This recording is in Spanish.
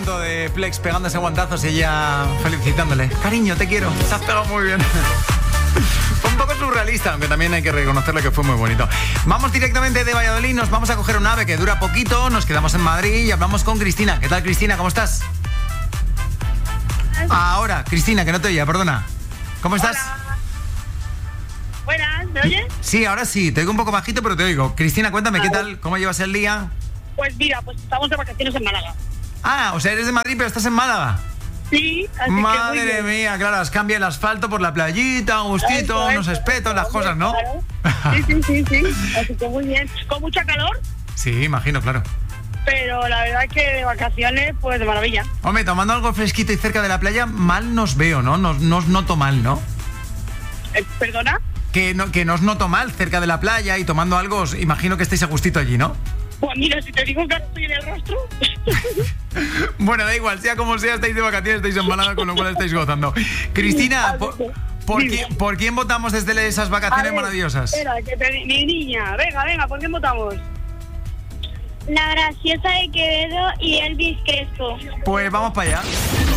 fondo de Plex pegándose guantazos y ella felicitándole. Cariño, te quiero, te has pegado muy bien. Fue un poco surrealista, aunque también hay que reconocerle que fue muy bonito. Vamos directamente de Valladolid, nos vamos a coger un ave que dura poquito, nos quedamos en Madrid y hablamos con Cristina. ¿Qué tal, Cristina? ¿Cómo estás? Ahora, Cristina, que no te oía, perdona. ¿Cómo estás? Hola. Buenas, ¿me oyes? Sí, ahora sí, te oigo un poco bajito, pero te oigo. Cristina, cuéntame, ¿qué tal? ¿Cómo llevas el día? Pues mira, pues estamos de vacaciones en Málaga. Ah, o sea, eres de Madrid, pero estás en Málaga. Sí, así Madre que muy bien. mía, claro, has cambiado el asfalto por la playita, un gustito, Eso, unos espetos, las cosas, ¿no? Claro. Sí. Así que muy bien. Con mucha calor, Sí, imagino, claro. pero la verdad es que de vacaciones, pues de maravilla. Hombre, tomando algo fresquito y cerca de la playa, mal nos veo, ¿no? No os noto mal, ¿no? ¿Perdona? Que no os noto mal cerca de la playa y tomando algo, os imagino que estáis a gustito allí, ¿no? Pues mira, si te digo que ahora estoy en el rostro. Bueno, da igual, sea como sea, estáis de vacaciones, estáis en Málaga, con lo cual estáis gozando. Cristina, ¿por quién votamos desde esas vacaciones maravillosas? Espera, mi niña. Venga, ¿por quién votamos? La Graciosa de Quevedo y Elvis Crespo. Pues vamos para allá.